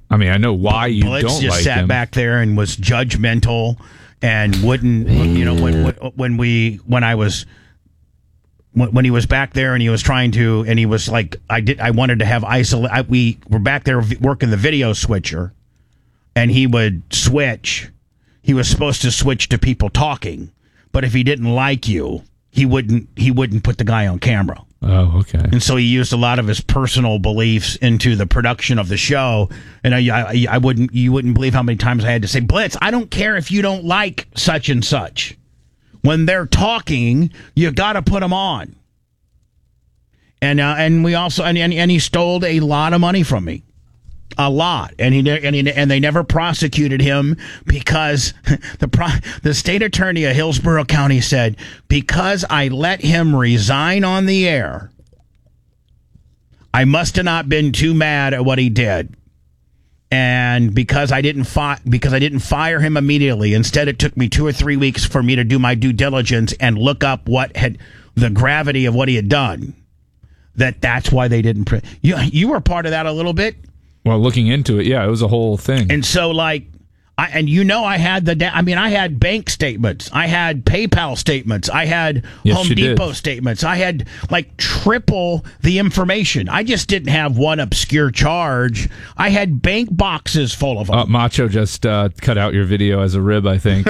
I mean, I know why you Blitz don't just like sat him. back there and was judgmental and wouldn't, when he was back there and he was trying to, and he was like, I wanted to have we were back there working the video switcher, and he would switch. He was supposed to switch to people talking, but if he didn't like you, he wouldn't put the guy on camera. Oh, okay. And so he used a lot of his personal beliefs into the production of the show. And you wouldn't believe how many times I had to say, Blitz, I don't care if you don't like such and such. When they're talking, you got to put them on. And we also and he stole a lot of money from me. A lot, and they never prosecuted him because the state attorney of Hillsborough County said, because I let him resign on the air, I must have not been too mad at what he did, and because I didn't fire him immediately. Instead, it took me 2 or 3 weeks for me to do my due diligence and look up the gravity of what he had done. That's why they didn't. You were part of that a little bit. Well, looking into it, yeah, it was a whole thing. And so, I had I had bank statements, I had PayPal statements, I had Home Depot statements, I had triple the information. I just didn't have one obscure charge. I had bank boxes full of them. Macho just cut out your video as a rib, I think.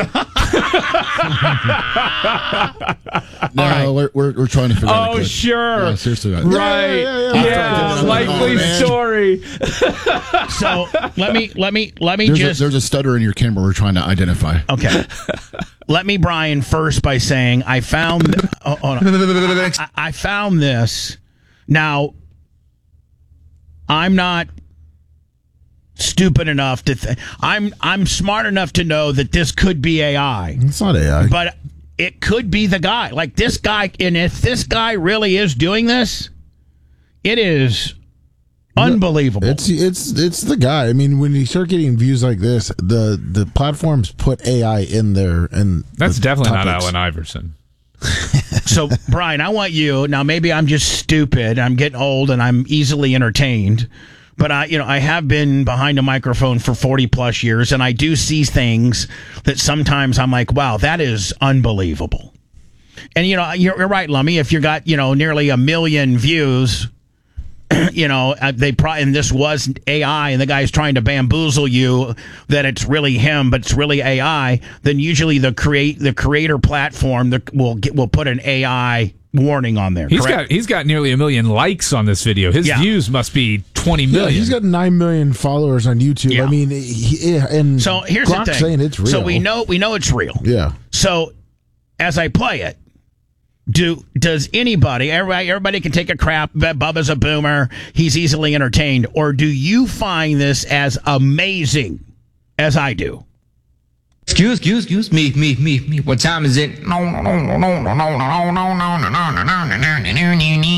No, right. we're trying to figure out. Oh, sure. Yeah, seriously. Right. Yeah, likely story. So let me there's a stutter in your camera we're trying to identify. Okay. Let me, Brian, first by saying I found I found this. Now, I'm not stupid enough to I'm smart enough to know that this could be AI. It's not AI. But it could be the guy. Like this guy, and if this guy really is doing this, it is unbelievable. It's the guy. I mean, when you start getting views like this, the platforms put AI in there, and that's definitely not Allen Iverson. So, Brian, I want you now. Maybe I'm just stupid. I'm getting old, and I'm easily entertained. But I have been behind a microphone for 40 plus years, and I do see things that sometimes I'm like, wow, that is unbelievable. And you're right, Lummy. If you got nearly 1 million views. And this was AI, and the guy's trying to bamboozle you that it's really him, but it's really AI. Then usually the creator platform will put an AI warning on there. He's got nearly 1 million likes on this video. His views must be 20 million. Yeah, he's got 9 million followers on YouTube. Yeah. I mean, and so here's Gronk's the thing. Saying it's real. So we know it's real. Yeah. So as I play it. Does everybody can take a crap, Bubba's a boomer, he's easily entertained, or do you find this as amazing as I do? Excuse me. What time is it?